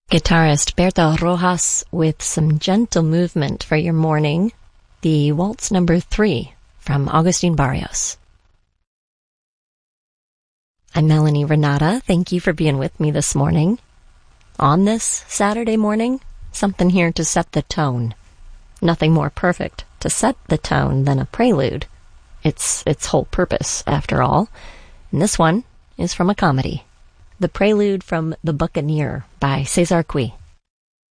Guitarist Berto Rojas with some gentle movement for your morning. The Waltz Number 3 from Agustin Barrios. I'm Melanie Renata. Thank you for being with me this morning. On this Saturday morning, something here to set the tone. Nothing more perfect to set the tone than a prelude. It's its whole purpose, after all. And this one is from a comedy. The Prelude from The Buccaneer by Cesar Cui.